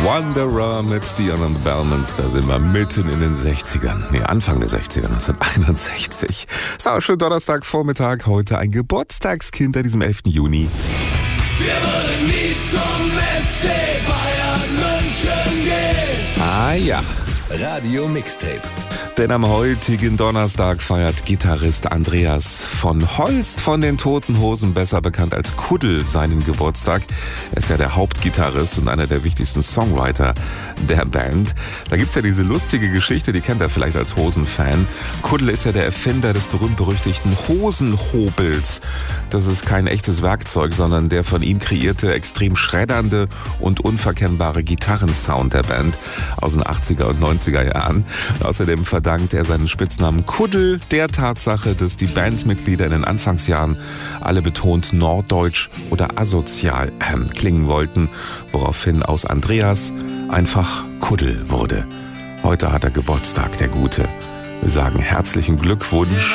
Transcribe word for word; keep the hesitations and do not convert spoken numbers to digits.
Wanderer mit Dion and the Bellmans, da sind wir mitten in den sechzigern, nee, Anfang der sechziger, neunzehnhunderteinundsechzig. So, schönen Donnerstagvormittag, heute ein Geburtstagskind an diesem elften Juni. Wir würden nie zum F C Bayern München gehen. Ah ja. Radio Mixtape. Denn am heutigen Donnerstag feiert Gitarrist Andreas von Holst von den Toten Hosen, besser bekannt als Kuddel, seinen Geburtstag. Er ist ja der Hauptgitarrist und einer der wichtigsten Songwriter der Band. Da gibt's ja diese lustige Geschichte, die kennt er vielleicht als Hosen-Fan. Kuddel ist ja der Erfinder des berühmt-berüchtigten Hosenhobels. Das ist kein echtes Werkzeug, sondern der von ihm kreierte, extrem schreddernde und unverkennbare Gitarrensound der Band aus den achtziger und neunziger Jahren. Außerdem verdankt er seinen Spitznamen Kuddel der Tatsache, dass die Bandmitglieder in den Anfangsjahren alle betont norddeutsch oder asozial äh, klingen wollten, woraufhin aus Andreas einfach Kuddel wurde. Heute hat er Geburtstag, der Gute. Wir sagen herzlichen Glückwunsch.